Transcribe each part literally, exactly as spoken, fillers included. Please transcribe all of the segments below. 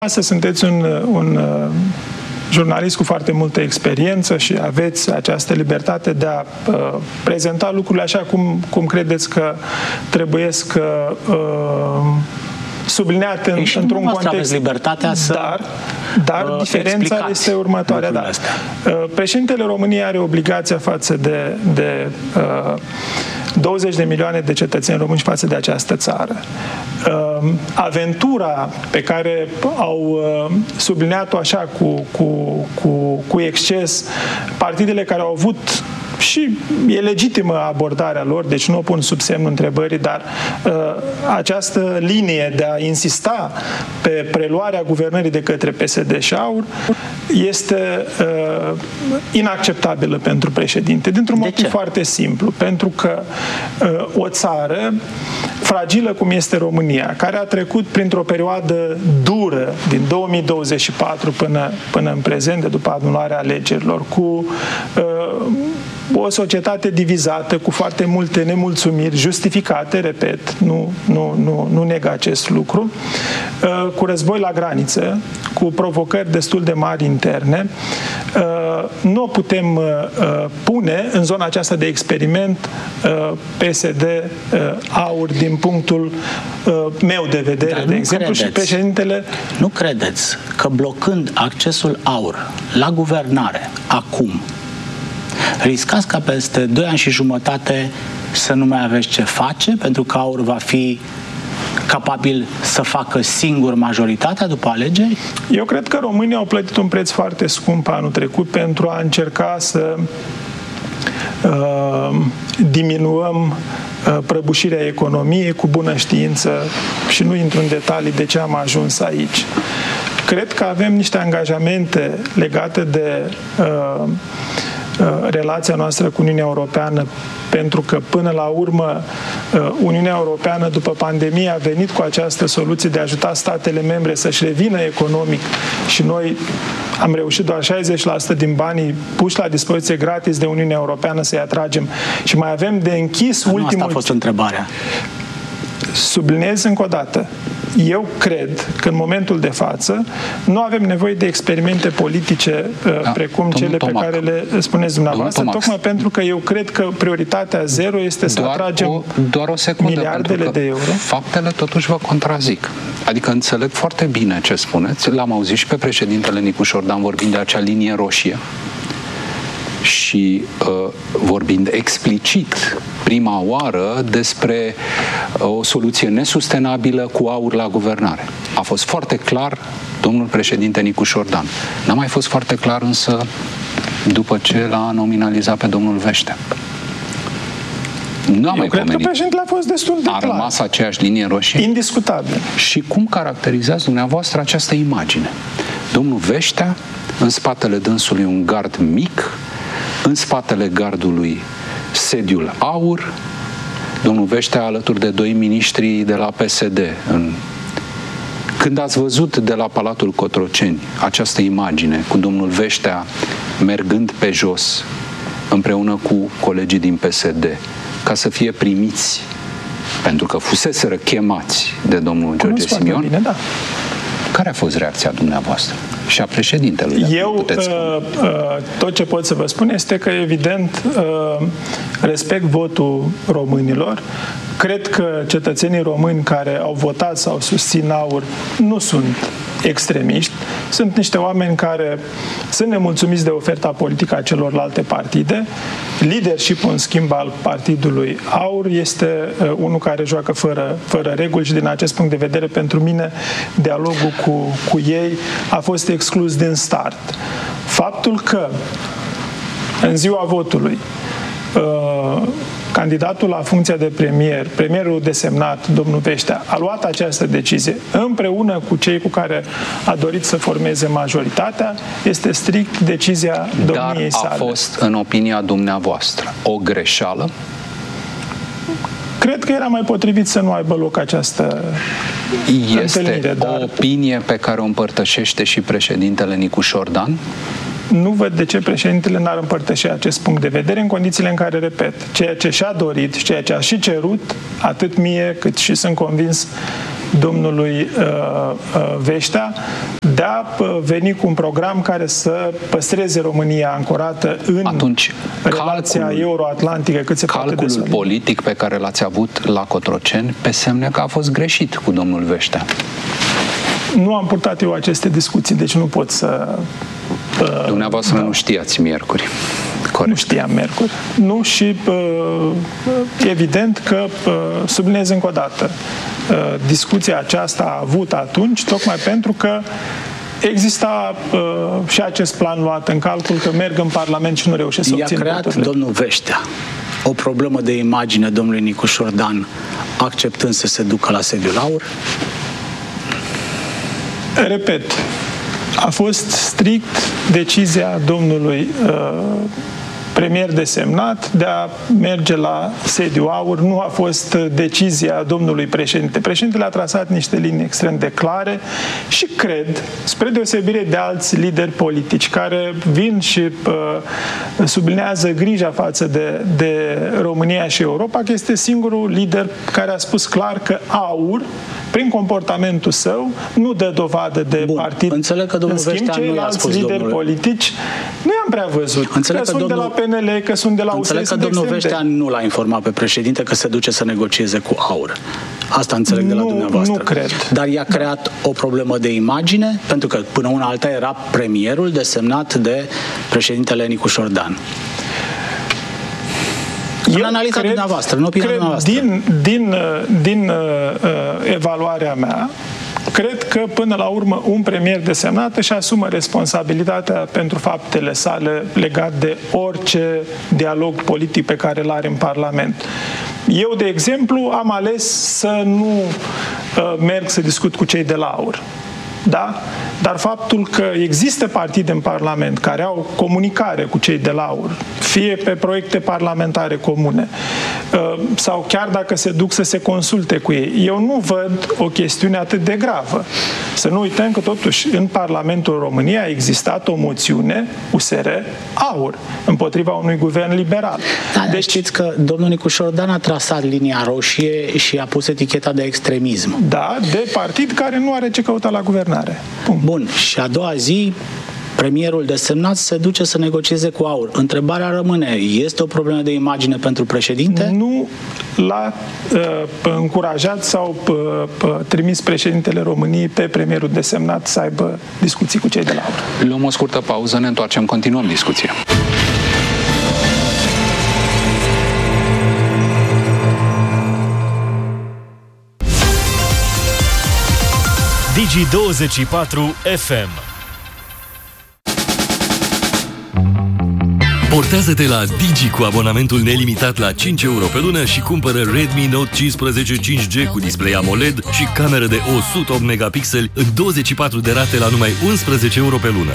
Astăzi sunteți un, un jurnalist cu foarte multă experiență și aveți această libertate de a uh, prezenta lucrurile așa cum, cum credeți că trebuiesc uh, subliniate în, într-un context. Aveți libertatea să dar dar uh, diferența este următoarea. Da. Uh, președintele României are obligația față de, de uh, douăzeci de milioane de cetățeni români față de această țară. Uh, aventura pe care au uh, subliniat-o așa cu, cu, cu, cu exces partidele care au avut, și e legitimă abordarea lor, deci nu o pun sub semnul întrebării, dar uh, această linie de a insista pe preluarea guvernării de către P S D și AUR este uh, inacceptabilă pentru președinte, dintr-un motiv foarte simplu, pentru că uh, o țară fragilă cum este România, care a trecut printr-o perioadă dură din două mii douăzeci și patru până, până în prezent, de după anularea alegerilor, cu uh, o societate divizată, cu foarte multe nemulțumiri justificate, repet, nu, nu, nu, nu neg acest lucru, cu război la graniță, cu provocări destul de mari interne, nu o putem pune în zona aceasta de experiment P S D AUR din punctul meu de vedere, Dar de exemplu, credeți, și președintele... Nu credeți că blocând accesul AUR la guvernare acum, riscați ca peste doi ani și jumătate să nu mai aveți ce face, pentru că AUR va fi capabil să facă singur majoritatea după alegeri? Eu cred că românii au plătit un preț foarte scump anul trecut pentru a încerca să uh, diminuăm uh, prăbușirea economiei cu bună știință, și nu intru în detalii de ce am ajuns aici. Cred că avem niște angajamente legate de uh, relația noastră cu Uniunea Europeană, pentru că până la urmă Uniunea Europeană după pandemie a venit cu această soluție de a ajuta statele membre să-și revină economic și noi am reușit doar șaizeci la sută din banii puși la dispoziție gratis de Uniunea Europeană să-i atragem și mai avem de închis nu, ultimul... Asta a fost întrebarea. Subliniez încă o dată. Eu cred că în momentul de față nu avem nevoie de experimente politice da, precum cele Tomac. pe care le spuneți dumneavoastră, tocmai pentru că eu cred că prioritatea zero este să doar atragem o, doar o secundă, miliardele de euro. Faptele totuși vă contrazic. Adică înțeleg foarte bine ce spuneți. L-am auzit și pe președintele Nicu Șordan vorbind de acea linie roșie și uh, vorbind explicit prima oară despre uh, o soluție nesustenabilă cu AUR la guvernare. A fost foarte clar domnul președinte Nicu Șordan. N-a mai fost foarte clar însă după ce l-a nominalizat pe domnul Veștea. Nu am mai cred pomenit. că președintele a fost destul de a clar. A rămas aceeași linie roșie? Indiscutabil. Și cum caracterizați dumneavoastră această imagine? Domnul Veștea, în spatele dânsului un gard mic, în spatele gardului sediul AUR, domnul Veștea alături de doi miniștri de la P S D. În... Când ați văzut de la Palatul Cotroceni această imagine cu domnul Veștea mergând pe jos împreună cu colegii din P S D ca să fie primiți, pentru că fuseseră chemați de domnul George Simion, bine, da. Care a fost reacția dumneavoastră și a președintelui? Eu, uh, uh, tot ce pot să vă spun este că, evident, uh, respect votul românilor. Cred că cetățenii români care au votat sau susțin AUR nu sunt extremiști. Sunt niște oameni care sunt nemulțumiți de oferta politică a celorlalte partide. Leadership-ul, în schimb, al partidului AUR este uh, unul care joacă fără, fără reguli și, din acest punct de vedere, pentru mine, dialogul cu, cu ei a fost exclus din start. Faptul că în ziua votului uh, candidatul la funcția de premier, premierul desemnat, domnul Veștea, a luat această decizie împreună cu cei cu care a dorit să formeze majoritatea, este strict decizia domniei sale. Dar a fost, în opinia dumneavoastră, o greșeală? Cred că era mai potrivit să nu aibă loc această Este întâlnire. o dar... opinie pe care o împărtășește și președintele Nicu Șordan? Nu văd de ce președintele n-ar împărtăși acest punct de vedere în condițiile în care, repet, ceea ce și-a dorit, ceea ce a și cerut, atât mie cât și sunt convins domnului uh, uh, Veștea de a veni cu un program care să păstreze România ancorată în Atunci, relația calculul, euro-atlantică cât se poate de solid. Calculul politic pe care l-ați avut la Cotroceni pe semne că a fost greșit cu domnul Veștea. Nu am purtat eu aceste discuții, deci nu pot să... Uh, Dumneavoastră da. nu știați miercuri. Corect. Nu știam miercuri. Nu și uh, evident că uh, subliniez încă o dată uh, discuția aceasta a avut atunci tocmai pentru că exista uh, și acest plan luat în calcul că merg în Parlament și nu reușesc să obțin voturile. I-a creat voturile. domnul Veștea o problemă de imagine domnului Nicu Șordan acceptând să se ducă la sediul AUR? Repet, a fost strict decizia domnului uh, premier desemnat de a merge la sediul AUR. Nu a fost decizia domnului președinte. Președintele a trasat niște linii extrem de clare și cred, spre deosebire de alți lideri politici care vin și uh, sublinează grija față de, de România și Europa, că este singurul lider care a spus clar că AUR, prin comportamentul său, nu dă dovadă de Bun, partid. Înțeleg că domnul Veștea nu i-a spus lideri domnule. politici nu i-am prea văzut. Înțeleg că, că sunt domnul... de la P N L, că sunt de la U S R. Înțeleg că domnul Veștea de... nu l-a informat pe președinte că se duce să negocieze cu AUR. Asta înțeleg nu, de la dumneavoastră. Nu cred. Dar i-a creat da. o problemă de imagine, pentru că până una alta era premierul desemnat de președintele Nicu Șordan. În analiza cred, dumneavoastră, în opinia cred, dumneavoastră. Din, din, din uh, evaluarea mea, cred că până la urmă un premier desemnat își asumă responsabilitatea pentru faptele sale legat de orice dialog politic pe care îl are în Parlament. Eu, de exemplu, am ales să nu uh, merg să discut cu cei de la AUR. Da? Dar faptul că există partide în Parlament care au comunicare cu cei de la AUR, fie pe proiecte parlamentare comune, sau chiar dacă se duc să se consulte cu ei, eu nu văd o chestiune atât de gravă. Să nu uităm că totuși în Parlamentul României a existat o moțiune U S R AUR împotriva unui guvern liberal. Da, deci știți că domnul Nicu Șordan a trasat linia roșie și a pus eticheta de extremism. Da, de partid care nu are ce căuta la guvernare. Punct. Bun, și a doua zi premierul desemnat se duce să negocieze cu AUR. Întrebarea rămâne, este o problemă de imagine pentru președinte? Nu l-a uh, încurajat sau uh, uh, trimis președintele României pe premierul desemnat să aibă discuții cu cei de la AUR. Luăm o scurtă pauză, ne întoarcem, continuăm discuția. Digi douăzeci și patru F M. Portează-te la Digi cu abonamentul nelimitat la cinci euro pe lună și cumpără Redmi Note cincisprezece cinci G cu display AMOLED și cameră de o sută opt megapixeli în douăzeci și patru de rate la numai unsprezece euro pe lună.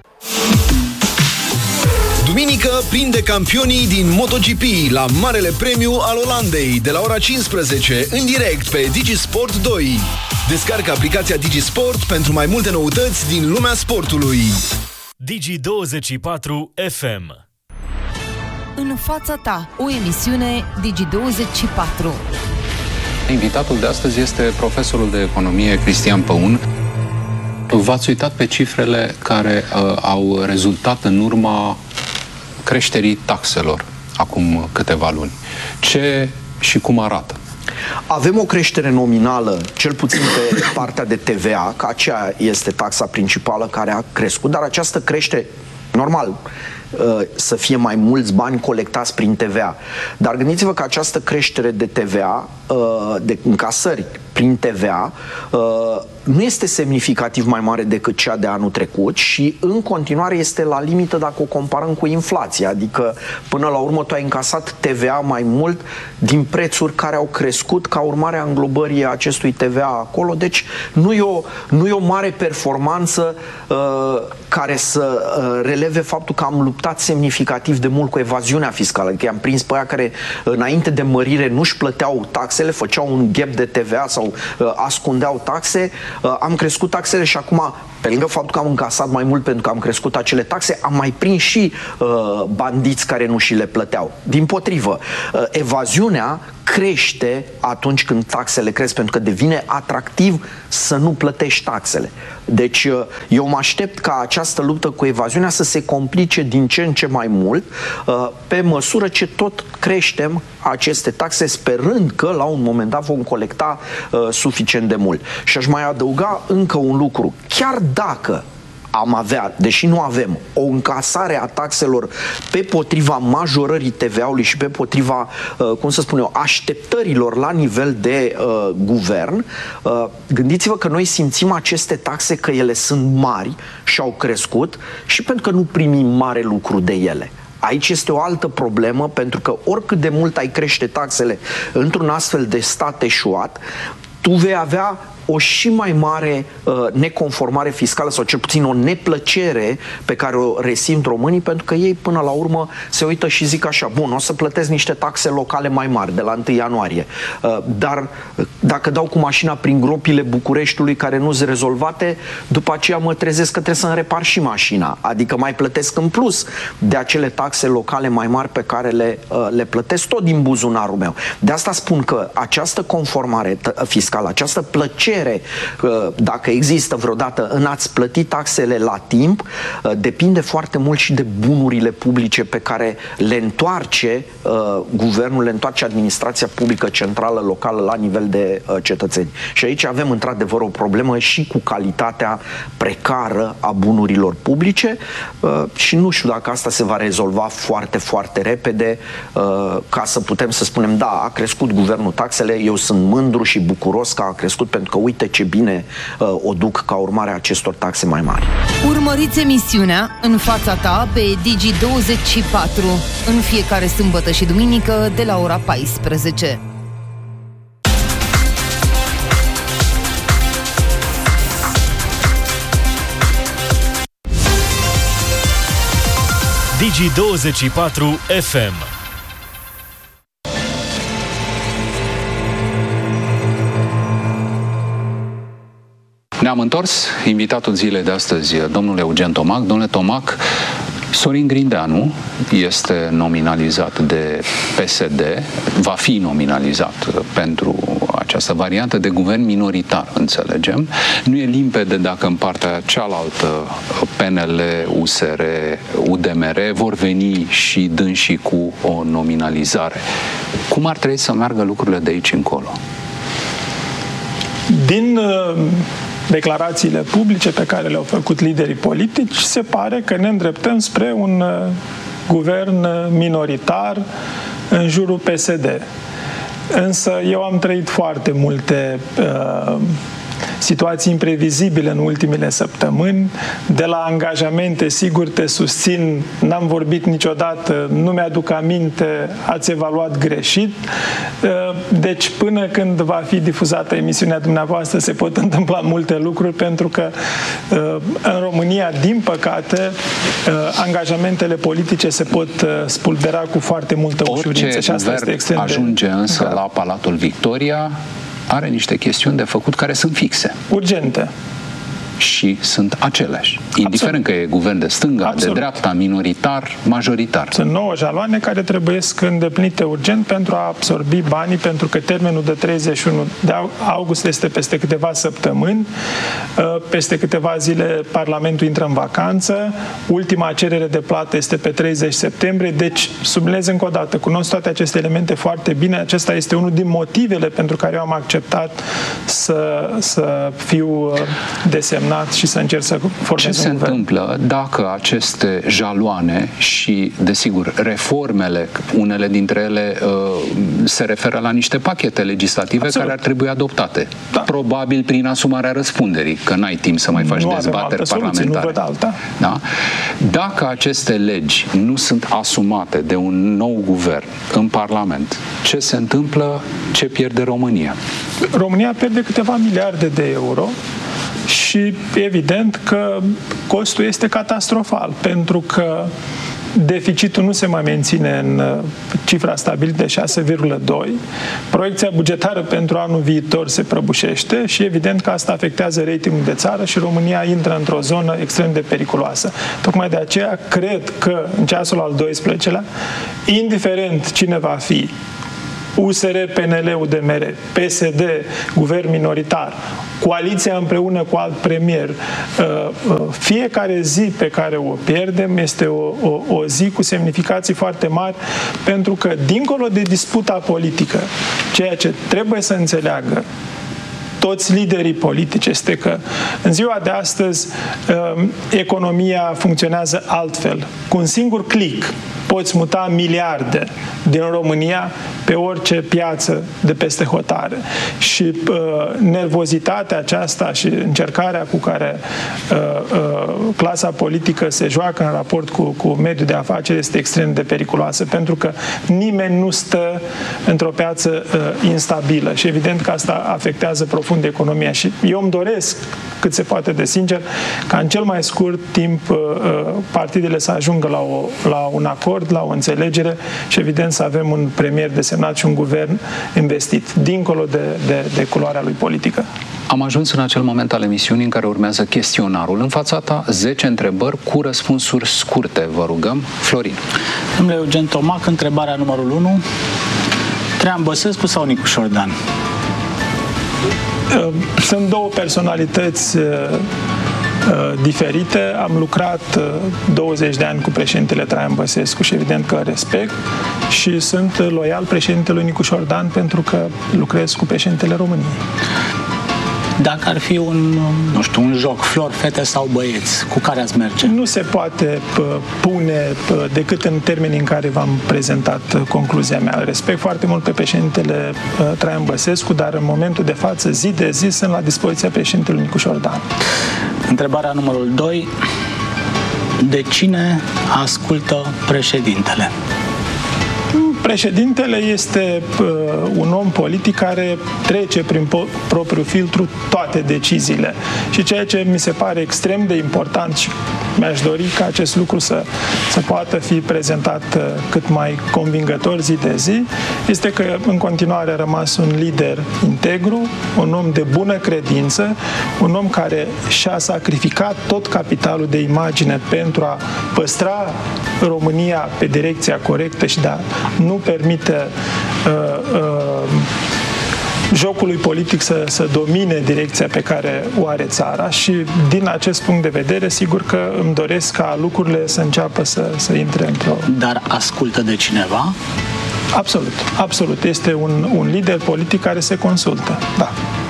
Duminică prinde campionii din MotoGP la Marele Premiu al Olandei de la ora cincisprezece în direct pe DigiSport doi. Descarcă aplicația DigiSport pentru mai multe noutăți din lumea sportului. Digi douăzeci și patru F M. În fața ta, o emisiune Digi douăzeci și patru. Invitatul de astăzi este profesorul de economie Cristian Păun. V-ați uitat pe cifrele care uh, au rezultat în urma creșterii taxelor acum câteva luni. Ce și cum arată? Avem o creștere nominală, cel puțin pe partea de T V A, că aceea este taxa principală care a crescut, dar această creștere, normal, să fie mai mulți bani colectați prin T V A. Dar gândiți-vă că această creștere de T V A, de încasări prin T V A, nu este semnificativ mai mare decât cea de anul trecut și în continuare este la limită dacă o comparăm cu inflația. Adică până la urmă tu ai încasat T V A mai mult din prețuri care au crescut ca urmare a înglobării acestui T V A acolo. Deci nu e o, nu e o mare performanță uh, care să uh, releve faptul că am luptat semnificativ de mult cu evaziunea fiscală. Adică i-am prins pe aia care înainte de mărire nu-și plăteau taxele, făceau un gap de T V A sau uh, ascundeau taxe. Uh, am crescut taxele și acum, pe lângă faptul că am încasat mai mult pentru că am crescut acele taxe, am mai prins și uh, bandiți care nu și le plăteau. Dimpotrivă, uh, evaziunea crește atunci când taxele cresc, pentru că devine atractiv să nu plătești taxele. Deci eu mă aștept ca această luptă cu evaziunea să se complice din ce în ce mai mult pe măsură ce tot creștem aceste taxe, sperând că la un moment dat vom colecta suficient de mult. Și aș mai adăuga încă un lucru. Chiar dacă am avea, deși nu avem, o încasare a taxelor pe potriva majorării T V A-ului și pe potriva, uh, cum să spun eu, așteptărilor la nivel de uh, guvern, uh, gândiți-vă că noi simțim aceste taxe că ele sunt mari și au crescut și pentru că nu primim mare lucru de ele. Aici este o altă problemă, pentru că oricât de mult ai crește taxele într-un astfel de stat eșuat, tu vei avea o și mai mare uh, neconformare fiscală sau cel puțin o neplăcere pe care o resimt românii, pentru că ei până la urmă se uită și zic așa: bun, o să plătesc niște taxe locale mai mari de la întâi ianuarie, uh, dar dacă dau cu mașina prin gropile Bucureștiului care nu sunt rezolvate, după aceea mă trezesc că trebuie să-mi repar și mașina, adică mai plătesc în plus de acele taxe locale mai mari pe care le, uh, le plătesc tot din buzunarul meu. De asta spun că această conformare fiscală, această plăcere, dacă există vreodată în a-ți plăti taxele la timp, depinde foarte mult și de bunurile publice pe care le întoarce uh, guvernul, le întoarce administrația publică centrală, locală, la nivel de uh, cetățeni. Și aici avem într-adevăr o problemă și cu calitatea precară a bunurilor publice uh, și nu știu dacă asta se va rezolva foarte, foarte repede uh, ca să putem să spunem: da, a crescut guvernul taxele, eu sunt mândru și bucuros că a crescut, pentru că uite ce bine uh, o duc ca urmare a acestor taxe mai mari. Urmăriți emisiunea În fața ta pe Digi douăzeci și patru în fiecare sâmbătă și duminică de la ora paisprezece. Digi douăzeci și patru F M. Ne-am întors, invitatul zilei de astăzi, domnul Eugen Tomac. Domnule Tomac, Sorin Grindeanu este nominalizat de P S D, va fi nominalizat pentru această variantă de guvern minoritar, înțelegem. Nu e limpede dacă în partea cealaltă, P N L, U S R, U D M R, vor veni și dânsii cu o nominalizare. Cum ar trebui să meargă lucrurile de aici încolo? Din uh, declarațiile publice pe care le-au făcut liderii politici, se pare că ne îndreptăm spre un uh, guvern minoritar în jurul P S D. Însă eu am trăit foarte multe uh, situații imprevizibile în ultimele săptămâni, de la angajamente, sigur te susțin, n-am vorbit niciodată, nu mi-aduc aminte, ați evaluat greșit. Deci până când va fi difuzată emisiunea dumneavoastră se pot întâmpla multe lucruri, pentru că în România, din păcate, angajamentele politice se pot spulbera cu foarte multă ușurință și asta este extrem de... ajunge însă la Palatul Victoria, are niște chestiuni de făcut care sunt fixe. Urgente. Și sunt aceleași. Indiferent că e guvern de stânga, Absolut. de dreapta, minoritar, majoritar. Sunt nouă jaloane care trebuie îndeplinite urgent pentru a absorbi banii, pentru că termenul de treizeci și unu de august este peste câteva săptămâni. Peste câteva zile Parlamentul intră în vacanță. Ultima cerere de plată este pe treizeci septembrie. Deci, subliniez încă o dată, cunosc toate aceste elemente foarte bine. Acesta este unul din motivele pentru care eu am acceptat să, să fiu desemnat și să încerc să formez Ce se un guvern. întâmplă dacă aceste jaloane și, desigur, reformele, unele dintre ele uh, se referă la niște pachete legislative Absolut. care ar trebui adoptate? Da. Probabil prin asumarea răspunderii, că n-ai timp să mai faci nu dezbateri parlamentare. Soluție, nu văd alta. Da? Dacă aceste legi nu sunt asumate de un nou guvern în Parlament, ce se întâmplă? Ce pierde România? România pierde câteva miliarde de euro și evident că costul este catastrofal, pentru că deficitul nu se mai menține în cifra stabilită de șase virgulă doi. Proiecția bugetară pentru anul viitor se prăbușește și evident că asta afectează ratingul de țară și România intră într-o zonă extrem de periculoasă. Tocmai de aceea cred că în ceasul al doisprezecelea, indiferent cine va fi U S R P N L U D M R, P S D, guvern minoritar, coaliția împreună cu alt premier, fiecare zi pe care o pierdem este o, o, o zi cu semnificații foarte mari, pentru că, dincolo de disputa politică, ceea ce trebuie să înțeleagă toți liderii politici este că în ziua de astăzi economia funcționează altfel. Cu un singur click poți muta miliarde din România pe orice piață de peste hotare. Și uh, nervozitatea aceasta și încercarea cu care uh, uh, clasa politică se joacă în raport cu, cu mediul de afaceri este extrem de periculoasă, pentru că nimeni nu stă într-o piață uh, instabilă și evident că asta afectează profund economia. Și eu îmi doresc, cât se poate de sincer, ca în cel mai scurt timp uh, partidele să ajungă la, o, la un acord, la o înțelegere și evident să avem un premier desemnat și un guvern investit, dincolo de, de, de culoarea lui politică. Am ajuns în acel moment al emisiunii în care urmează chestionarul. În fața ta, zece întrebări cu răspunsuri scurte. Vă rugăm, Florin. Domnule Eugen Tomac, întrebarea numărul unu. Traian Băsescu sau Nicu Șordan? Sunt două personalități diferite. Am lucrat douăzeci de ani cu președintele Traian Băsescu și evident că respect și sunt loial președintelui Nicu Șordan pentru că lucrez cu președintele României. Dacă ar fi un, nu știu, un joc, flori, fete sau băieți, cu care ați merge? Nu se poate pune decât în termenii în care v-am prezentat concluzia mea. Respect foarte mult pe președintele Traian Băsescu, dar în momentul de față, zi de zi, sunt la dispoziția președintelui Nicu Șordan. Întrebarea numărul doi. De cine ascultă președintele? Președintele este uh, un om politic care trece prin propriul filtru toate deciziile. Și ceea ce mi se pare extrem de important și mi-aș dori ca acest lucru să, să poată fi prezentat uh, cât mai convingător zi de zi, este că în continuare a rămas un lider integru, un om de bună credință, un om care și-a sacrificat tot capitalul de imagine pentru a păstra România pe direcția corectă și de a nu permite uh, uh, jocului politic să, să domine direcția pe care o are țara și din acest punct de vedere, sigur că îmi doresc ca lucrurile să înceapă să, să intre într-o... Dar ascultă de cineva? Absolut, absolut. Este un, un lider politic care se consultă, da.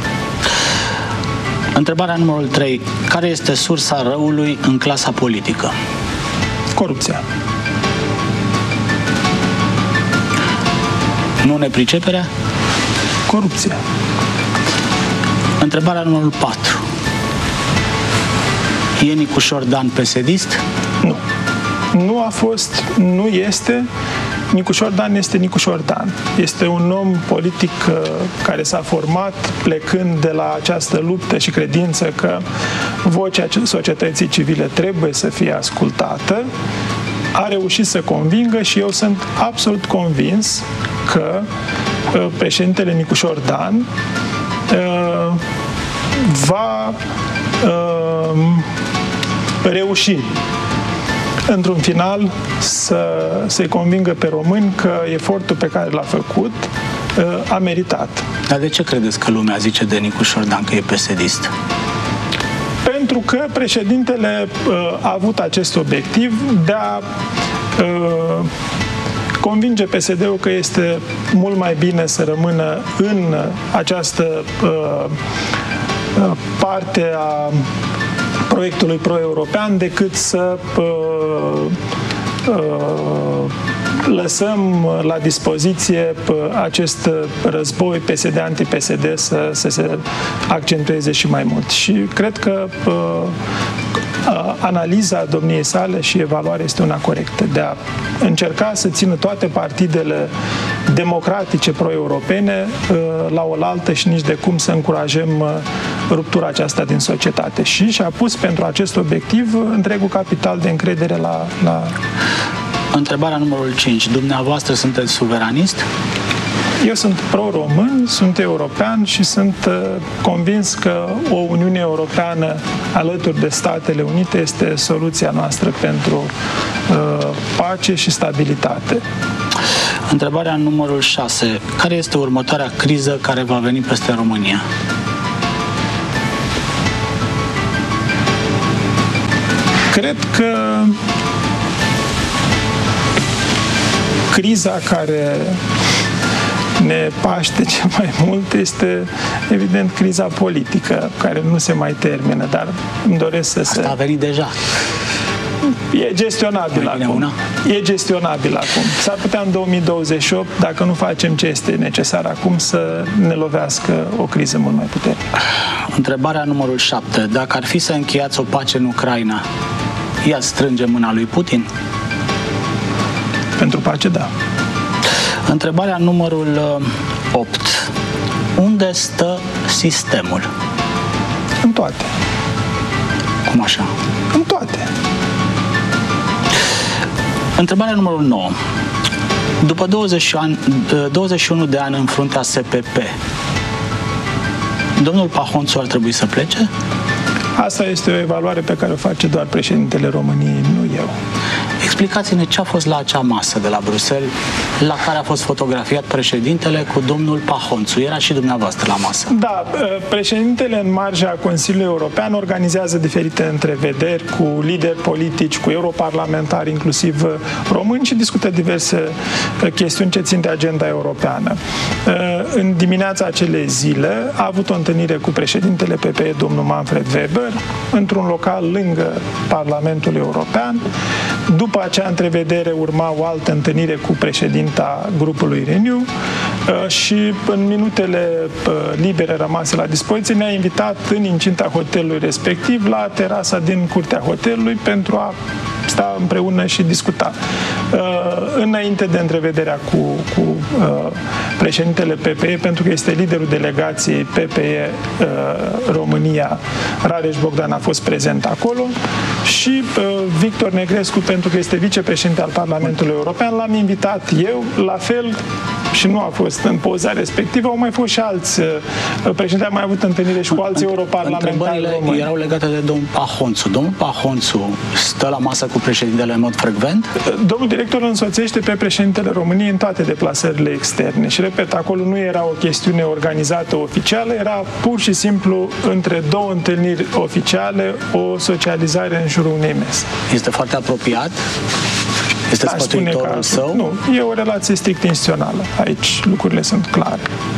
Întrebarea numărul trei. Care este sursa răului în clasa politică? Corupția. Nu nepriceperea? Corupția. Întrebarea numărul patru. E Nicu Șordan P S D-ist? Nu. Nu a fost, nu este. Nicu Șordan este Nicu Șordan. Este un om politic uh, care s-a format plecând de la această luptă și credință că vocea societății civile trebuie să fie ascultată. A reușit să convingă și eu sunt absolut convins că uh, președintele Nicu Șordan uh, va uh, reuși într-un final să se convingă pe români că efortul pe care l-a făcut uh, a meritat. Dar de ce credeți că lumea zice de Nicu Șordan că e P S D-ist? Pentru că președintele uh, a avut acest obiectiv de a uh, convinge P S D-ul că este mult mai bine să rămână în această uh, parte a proiectului pro-european decât să uh, uh, lăsăm la dispoziție acest război P S D-anti-P S D să, să se accentueze și mai mult. Și cred că uh, analiza domniei sale și evaluarea este una corectă, de a încerca să țină toate partidele democratice pro-europene la oaltă și nici de cum să încurajăm ruptura aceasta din societate. Și și-a pus pentru acest obiectiv întregul capital de încredere la... la... Întrebarea numărul cinci. Dumneavoastră sunteți suveranist? Eu sunt pro-român, sunt european și sunt uh, convins că o Uniune Europeană alături de Statele Unite este soluția noastră pentru uh, pace și stabilitate. Întrebarea numărul șase. Care este următoarea criză care va veni peste România? Cred că criza care ne paște cel mai mult este, evident, criza politică, care nu se mai termină, dar îmi doresc să Asta se... a venit deja. E gestionabil acum. Una? E gestionabil acum. S-ar putea în două mii douăzeci și opt, dacă nu facem ce este necesar acum, să ne lovească o criză mult mai puternică. Întrebarea numărul șapte. Dacă ar fi să încheiați o pace în Ucraina, ea strânge mâna lui Putin? Pentru pace, da. Întrebarea numărul opt. Unde stă sistemul? În toate. Cum așa? În toate. Întrebarea numărul nouă. După douăzeci și unu de ani în fruntea S P P, domnul Pahonțu ar trebui să plece? Asta este o evaluare pe care o face doar președintele României, nu eu. Explicați-ne ce a fost la acea masă de la Bruxelles, la care a fost fotografiat președintele cu domnul Pahonțu. Era și dumneavoastră la masă. Da, președintele în marja Consiliului European organizează diferite întrevederi cu lideri politici, cu europarlamentari, inclusiv români, și discută diverse chestiuni ce țin de agenda europeană. În dimineața acelei zile a avut o întâlnire cu președintele P P E, domnul Manfred Weber, într-un local lângă Parlamentul European. După acea întrevedere urma o altă întâlnire cu președinta grupului Renew și în minutele libere rămase la dispoziție ne-a invitat în incinta hotelului respectiv la terasa din curtea hotelului pentru a sta împreună și discuta. Înainte de întrevederea cu, cu președintele P P E, pentru că este liderul delegației P P E România, Rareș Bogdan a fost prezent acolo, și Victor Negrescu, pentru că este vicepreședinte al Parlamentului European, l-am invitat eu, la fel, și nu a fost în poza respectivă, au mai fost și alți președinte, am mai avut întâlnire și cu alți europarlamentari români. Erau legate de domnul Pahonțu. Domnul Pahonțu stă la masă cu președintele în mod frecvent? Domnul director însoțește pe președintele României în toate deplasările externe și, repet, acolo nu era o chestiune organizată oficială, era pur și simplu între două întâlniri oficiale o socializare în jurul unei mese. Este foarte apropiat? Este da, sfătuitorul său? Nu, e o relație strict instituțională. Aici lucrurile sunt clare.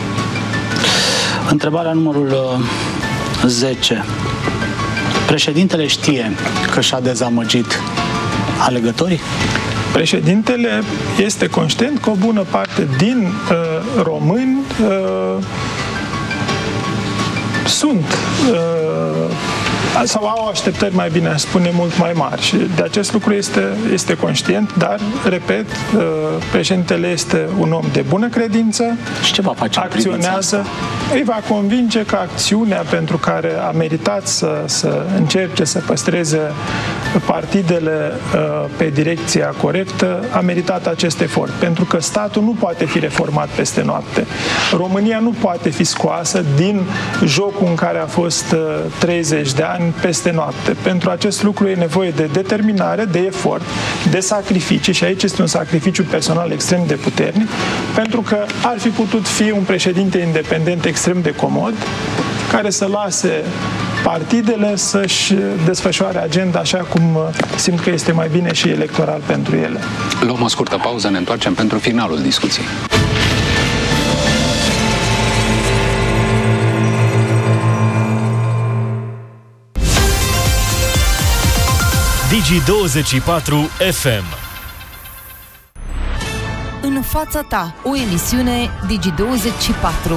Întrebarea numărul zece. Președintele știe că și-a dezamăgit alegătorii? Președintele este conștient că o bună parte din uh, români uh, sunt uh, sau au așteptări, mai bine aș spune, mult mai mari și de acest lucru este, este conștient, dar, repet, președintele este un om de bună credință. Și ce va face? Acționează, îi va convinge că acțiunea pentru care a meritat să, să încerce să păstreze partidele pe direcția corectă, a meritat acest efort, pentru că statul nu poate fi reformat peste noapte. România nu poate fi scoasă din jocul în care a fost treizeci de ani peste noapte. Pentru acest lucru e nevoie de determinare, de efort, de sacrificii, și aici este un sacrificiu personal extrem de puternic, pentru că ar fi putut fi un președinte independent extrem de comod, care să lase partidele să-și desfășoare agenda așa cum simt că este mai bine și electoral pentru ele. Luăm o scurtă pauză, ne întoarcem pentru finalul discuției. Digi douăzeci și patru F M. În fața ta, o emisiune Digi douăzeci și patru.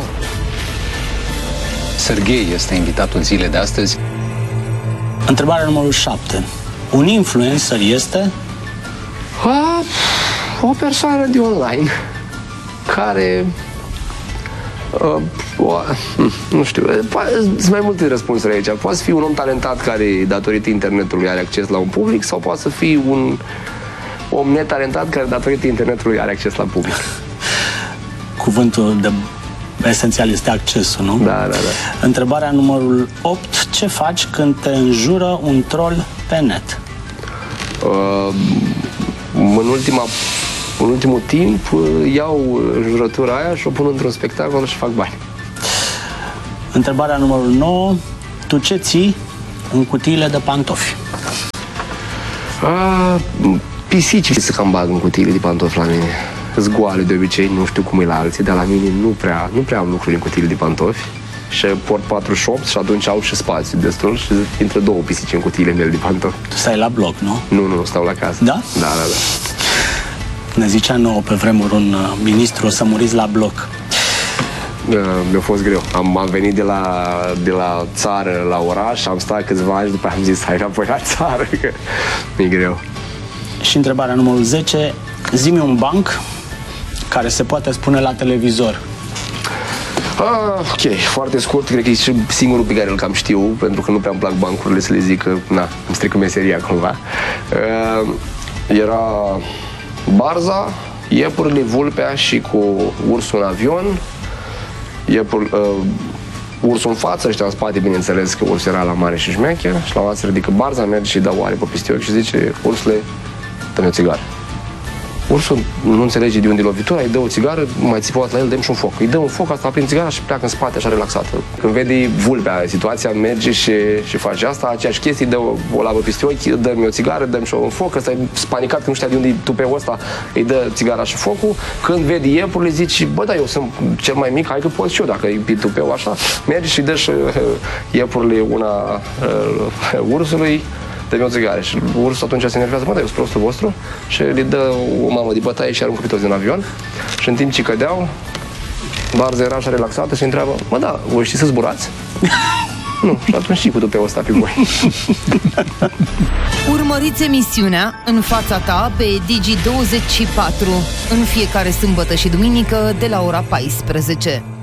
Serghei este invitatul zilei de astăzi. Întrebarea numărul șapte. Un influencer este? A, o persoană de online care uh, o, nu știu, sunt mai multe răspunsuri aici. Poate fi un om talentat care, datorită internetului, are acces la un public, sau poate să fie un om netalentat care, datorită internetului, are acces la public. Cuvântul de esențial este accesul, nu? Da, da, da. Întrebarea numărul opt. Ce faci când te înjură un troll pe net? Uh, în ultima în ultimul timp iau jurătura aia și o pun într-un spectacol și fac bani. Întrebarea numărul nouă. Tu ce ții în cutiile de pantofi? A, pisici se cam bag în cutiile de pantofi la mine. Zgoale de obicei, nu știu cum e la alții, dar la mine nu prea, nu prea am lucruri în cutiile de pantofi. Și port patruzeci și opt și atunci au și spațiu destul și intră două pisici în cutiile mele de pantofi. Tu stai la bloc, nu? Nu, nu, stau la casă. Da? Da, da, da. Ne zicea nouă pe vremuri un ministru, o să muriți la bloc. Mi-a fost greu. Am, am venit de la, de la țară la oraș, am stat câțiva ani, după am zis hai înapoi la țară, că mi-e greu. Și întrebarea numărul zece. Zi-mi un banc care se poate spune la televizor. Ah, ok, foarte scurt, cred că e și singurul pe care îl cam știu, pentru că nu prea îmi plac bancurile să le zic că, na, îmi strică meseria cumva. Uh, era Barza, iepurile, vulpea și cu ursul în avion. Iepul, uh, ursul în față, ăștia în spate, bineînțeles că ursul era la mare și șmecher. Și la un se ridică Barza, merge și dă o aripă peste ochi și zice: ursule, dă-mi o țigară. Ursul nu înțelege de unde e lovitura, îi dă o țigară, mai țipat la el, dăm și un foc. Îi dă un foc, asta aprind țigara și pleacă în spate, așa relaxată. Când vede vulpea situația, merge și, și face asta, aceeași chestie, îi dă o, o labă peste ochi, dă-mi o țigară, dăm și un foc, ăsta e spanicat, că nu știa de unde e tupeul ăsta, îi dă țigara și focul. Când vede iepurile, zice: bă, da, eu sunt cel mai mic, hai că pot și eu, dacă e tupeu așa. Merge și dă și uh, iepurile una uh, ursului. Dă-mi o țigară. Și ursul atunci se enervează: bă, dar eu sunt prostul vostru. Și le dă o mamă de bătaie și aruncă pe toți din avion. Și în timp ce cădeau, Barza era așa relaxată și întreabă: mă, da, voi știți să zburați? Nu, și atunci și cu tupeul ăsta pe voi. Urmăriți emisiunea În fața ta pe Digi douăzeci și patru în fiecare sâmbătă și duminică de la ora paisprezece.